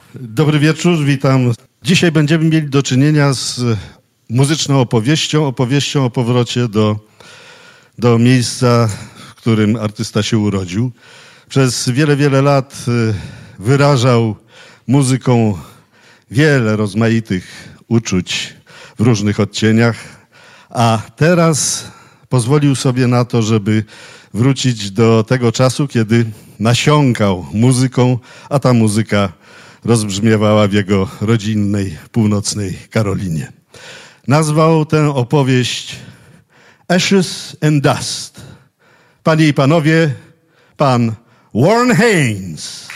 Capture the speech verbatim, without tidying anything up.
Dobry wieczór, witam. Dzisiaj będziemy mieli do czynienia z muzyczną opowieścią, opowieścią o powrocie do, do miejsca, w którym artysta się urodził. Przez wiele, wiele lat wyrażał muzyką wiele rozmaitych uczuć w różnych odcieniach, a teraz pozwolił sobie na to, żeby wrócić do tego czasu, kiedy nasiąkał muzyką, a ta muzyka rozbrzmiewała w jego rodzinnej, północnej Karolinie. Nazwał tę opowieść Ashes and Dust. Panie i panowie, pan Warren Haynes.